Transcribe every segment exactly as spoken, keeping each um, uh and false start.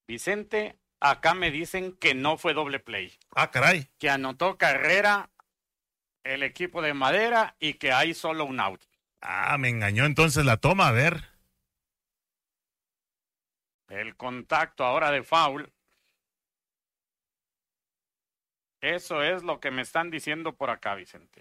Vicente, acá me dicen que no fue doble play. Ah, caray. Que anotó carrera el equipo de Madera y que hay solo un out. Ah, me engañó entonces la toma, a ver. El contacto ahora de foul. Eso es lo que me están diciendo por acá, Vicente.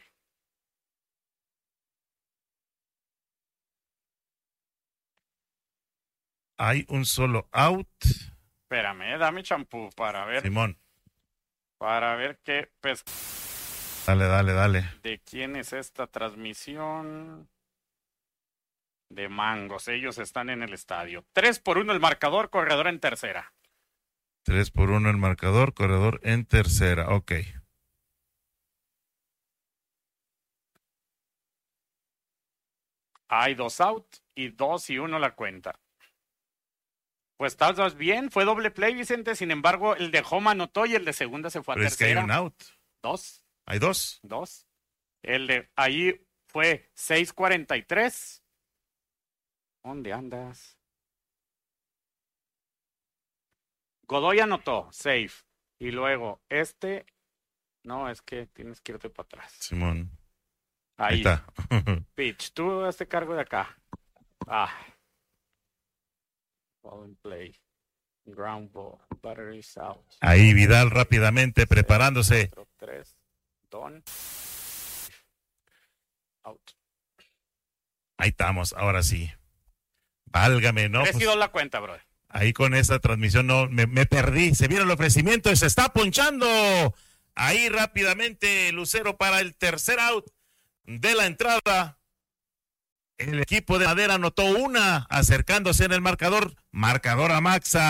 Hay un solo out. Espérame, dame champú para ver. Simón. Para ver qué pues, Dale, dale, dale. ¿de quién es esta transmisión? De Mangos, ellos están en el estadio. Tres por uno el marcador, corredor en tercera. Tres por uno el marcador, corredor en tercera, ok. Hay dos out y dos y uno la cuenta. Pues estás bien, fue doble play, Vicente. Sin embargo, el de home anotó y el de segunda se fue a Pero tercera. es que hay un out. Dos. Hay dos. Dos. El de ahí fue seis cuarenta y tres. ¿Dónde andas? Godoy anotó, safe. Y luego este, no, es que tienes que irte para atrás. Simón. Ahí, Ahí está. pitch, tú hazte cargo de acá. Ah. Ball in play. Ground ball. Batteries out. Ahí Vidal rápidamente preparándose. cuatro, tres, don. Out. Ahí estamos, ahora sí. Válgame, ¿no? tres y Pues, dos la cuenta, brother. ahí con esta transmisión no me, me perdí. Se viene el ofrecimiento y se está ponchando. Ahí rápidamente Lucero para el tercer out de la entrada. El equipo de Madera anotó una, acercándose en el marcador. Marcador a Maxa.